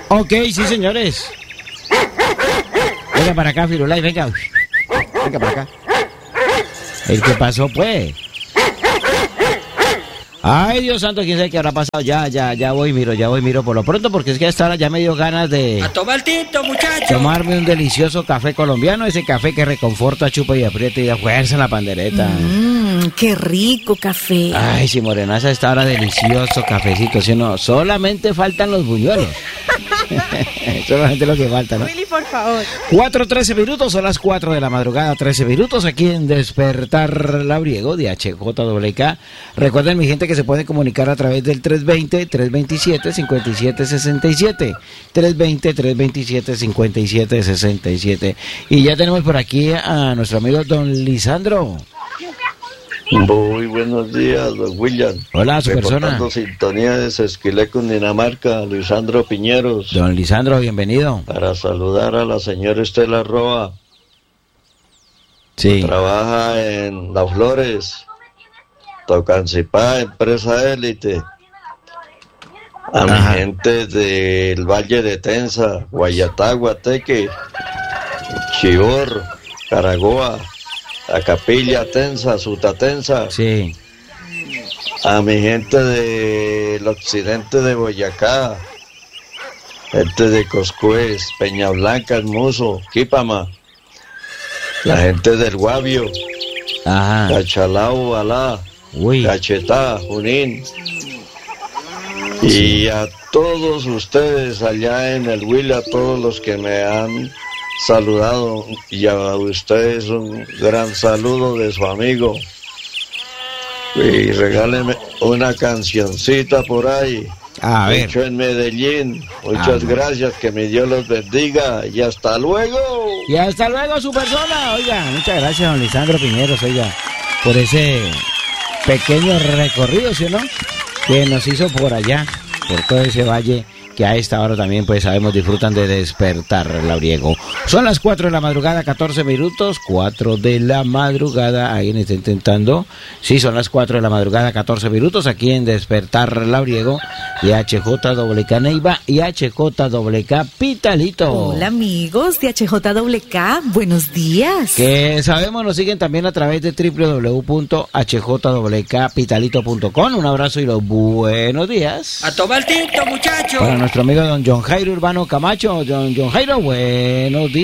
Ok, sí, señores. Venga para acá, Firulais, venga. Venga para acá. ¿El qué pasó, pues? Ay, Dios santo, quién sabe qué habrá pasado. Ya voy, miro por lo pronto, porque es que hasta ahora ya me dio ganas de... ¡A tomar tinto, muchacho! Tomarme un delicioso café colombiano, ese café que reconforta, chupa y aprieta y da fuerza en la pandereta. ¡Qué rico café! Ay, sí, morenaza, esta hora delicioso cafecito, ¿sí o no? Solamente faltan los buñuelos. Solamente lo que falta, ¿no? Willy, por favor. 4:13 minutos, son las 4 de la madrugada, 13 minutos, aquí en Despertar Labriego de HJWK. Recuerden, mi gente, que se puede comunicar a través del 320-327-5767. 320-327-5767. Y ya tenemos por aquí a nuestro amigo don Lisandro. Muy buenos días, don William. Hola, su persona. Reportando sintonía de Sesquilé, Cundinamarca, Lisandro Piñeros. Don Lisandro, bienvenido. Para saludar a la señora Estela Roa. Sí. Trabaja en Las Flores, Tocancipá, empresa élite. A mi gente del Valle de Tensa, Guayatá, Guateque, Chivor, Caragoa, Acapilla, Tensa, Sutatensa. Sí. A mi gente del occidente de Boyacá, gente de Coscuez, Peña Blanca, Hermoso, Quípama, la gente del Guavio, Cachalao, Alá, Cachetá, Junín, y a todos ustedes allá en el Willy, a todos los que me han saludado, y a ustedes un gran saludo de su amigo. Y regáleme una cancioncita por ahí. A ver. Hecho en Medellín. Muchas gracias, que mi Dios los bendiga y hasta luego. Y hasta luego, su persona. Oiga, muchas gracias, don Lisandro Piñeros, oiga, por ese pequeño recorrido, ¿sí o no? Que nos hizo por allá, por todo ese valle que a esta hora también, pues sabemos, disfrutan de Despertar Labriego. Son las 4 de la madrugada, 14 minutos, 4 de la madrugada, alguien está intentando, sí, son las 4 de la madrugada, 14 minutos, aquí en Despertar Labriego, de HJWK Neiva y HJWK Pitalito. Hola, amigos de HJWK, buenos días. Que sabemos, nos siguen también a través de www.hjwkpitalito.com. Un abrazo y los buenos días. ¡A tomar tinto, muchacho! Para nuestro amigo don John Jairo Urbano Camacho. Don John Jairo, buenos días.